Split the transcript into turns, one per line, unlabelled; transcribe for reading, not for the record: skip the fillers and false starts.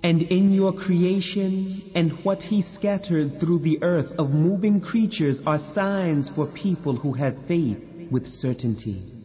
And in your creation and what He scattered through the earth of moving creatures are signs for people who have faith with certainty.